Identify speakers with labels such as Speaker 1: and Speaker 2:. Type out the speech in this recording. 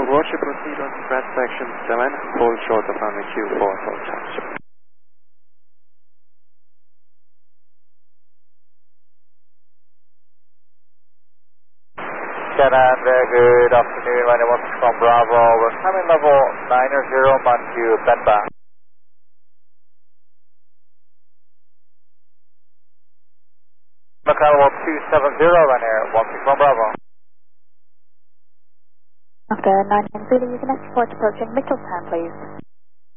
Speaker 1: Roger, proceed on threat section 7, hold short of runway 24 full charge.
Speaker 2: Canan, good afternoon. My name is from Bravo. We're climbing level 90 Manju, Benba. Macau level 270, Ryanair, 16 from Bravo.
Speaker 3: After 990, you can export approaching Mitchellstown, please.